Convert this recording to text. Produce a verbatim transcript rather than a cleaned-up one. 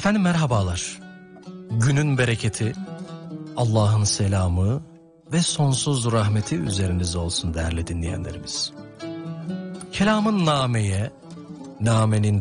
Efendim merhabalar. Günün bereketi, Allah'ın selamı ve sonsuz rahmeti üzerinize olsun değerli dinleyenlerimiz. Kelamın nameye, namenin